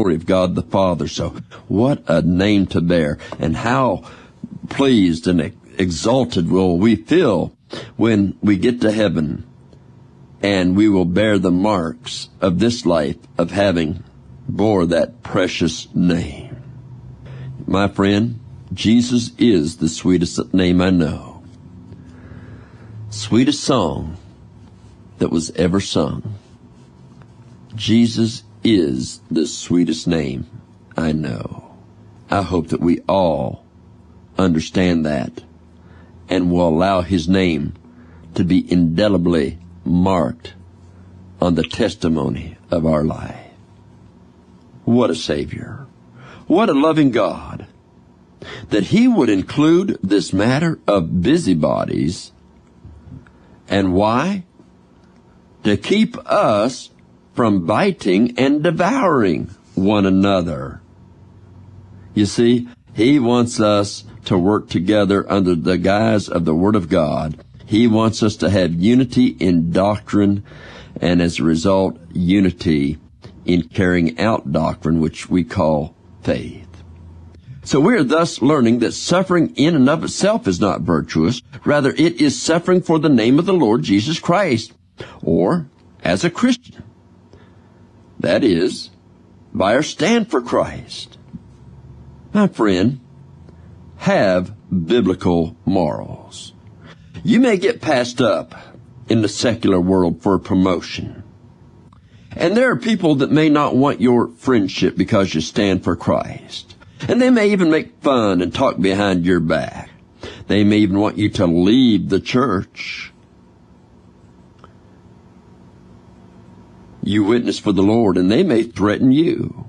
glory of God the Father. So what a name to bear, and how pleased and exalted will we feel when we get to heaven and we will bear the marks of this life of having bore that precious name. My friend, Jesus is the sweetest name I know. Sweetest song that was ever sung. Jesus is the sweetest name I know. I hope that we all understand that and will allow his name to be indelibly marked on the testimony of our life. What a Savior. What a loving God, that he would include this matter of busybodies. And why? To keep us from biting and devouring one another. You see, he wants us to work together under the guise of the Word of God. He wants us to have unity in doctrine, and as a result, unity in carrying out doctrine, which we call faith. So we are thus learning that suffering in and of itself is not virtuous. Rather, it is suffering for the name of the Lord Jesus Christ, or as a Christian. That is, by our stand for Christ. My friend, have biblical morals. You may get passed up in the secular world for a promotion. And there are people that may not want your friendship because you stand for Christ. And they may even make fun and talk behind your back. They may even want you to leave the church. You witness for the Lord, and they may threaten you.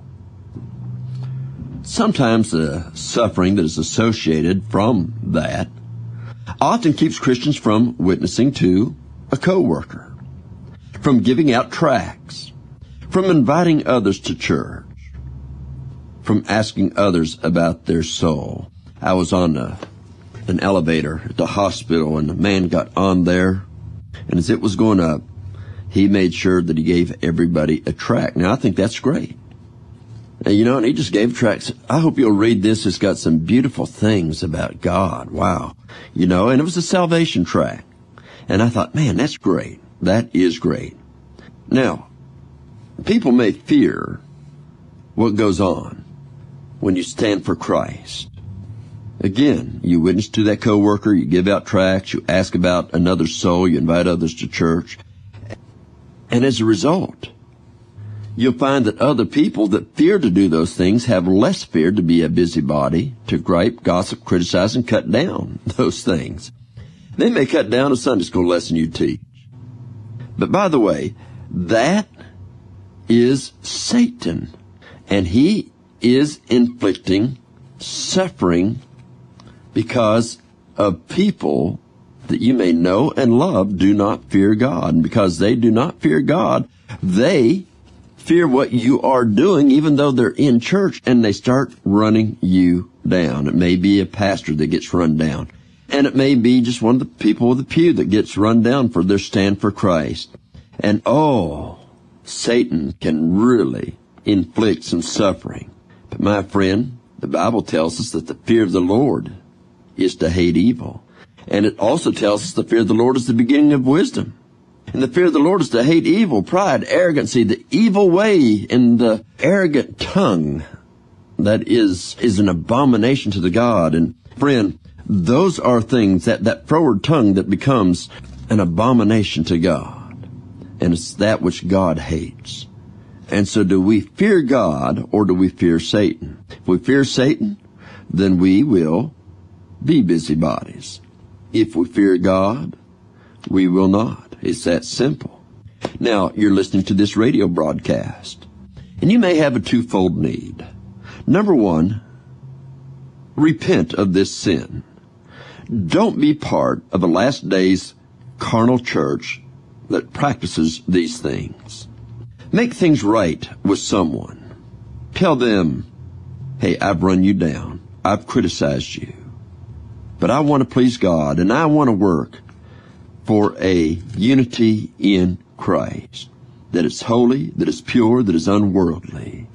Sometimes the suffering that is associated from that often keeps Christians from witnessing to a coworker, from giving out tracts, from inviting others to church, from asking others about their soul. I was on an elevator at the hospital, and the man got on there, and as it was going up, he made sure that he gave everybody a tract. Now, I think that's great. And he just gave tracts. I hope you'll read this. It's got some beautiful things about God. Wow. And it was a salvation tract. And I thought, man, that's great. That is great. Now, people may fear what goes on when you stand for Christ. Again, you witness to that coworker, you give out tracts, you ask about another soul, you invite others to church. And as a result, you'll find that other people that fear to do those things have less fear to be a busybody, to gripe, gossip, criticize, and cut down those things. They may cut down a Sunday school lesson you teach. But by the way, that is Satan, and he is inflicting suffering because of people that you may know and love do not fear God. And because they do not fear God, they fear what you are doing, even though they're in church, and they start running you down. It may be a pastor that gets run down, and it may be just one of the people of the pew that gets run down for their stand for Christ. And Satan can really inflict some suffering. But my friend, the Bible tells us that the fear of the Lord is to hate evil. And it also tells us the fear of the Lord is the beginning of wisdom. And the fear of the Lord is to hate evil, pride, arrogancy, the evil way, and the arrogant tongue that is an abomination to the God. And friend, those are things, that froward tongue that becomes an abomination to God. And it's that which God hates. And so do we fear God, or do we fear Satan? If we fear Satan, then we will be busybodies. If we fear God, we will not. It's that simple. Now, you're listening to this radio broadcast, and you may have a twofold need. Number one, repent of this sin. Don't be part of the last days carnal church that practices these things. Make things right with someone. Tell them, hey, I've run you down. I've criticized you. But I want to please God, and I want to work for a unity in Christ that is holy, that is pure, that is unworldly.